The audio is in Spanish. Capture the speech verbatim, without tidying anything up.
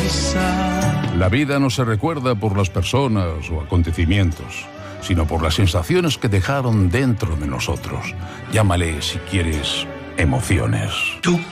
sonrisa. La vida no se recuerda por las personas o acontecimientos, sino por las sensaciones que dejaron dentro de nosotros. Llámale, si quieres, emociones. Tú